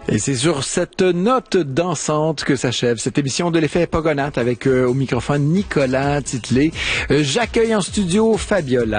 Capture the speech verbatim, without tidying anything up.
Et c'est sur cette note dansante que s'achève cette émission de l'effet Pogonate avec euh, au microphone Nicolas Titley. Euh, J'accueille en studio Fabiola.